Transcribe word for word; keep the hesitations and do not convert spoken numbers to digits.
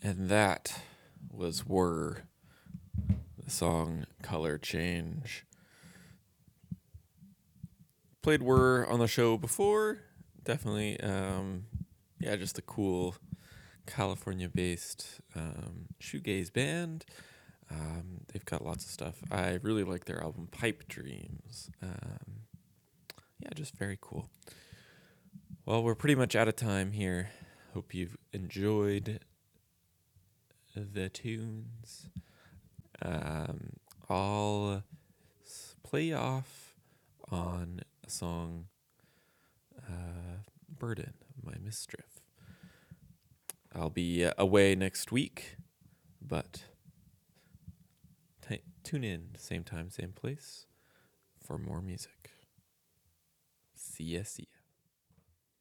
And that was Whir, the song Color Change. Played Whir on the show before. Definitely, um, yeah, just a cool California-based um, shoegaze band. Um, they've got lots of stuff. I really like their album Pipe Dreams. Um, yeah, just very cool. Well, we're pretty much out of time here. Hope you've enjoyed the tunes. Um, I'll s- play off on a song, uh, Burden, my Mistriff. I'll be uh, away next week, but t- tune in, same time, same place, for more music. See ya, see ya.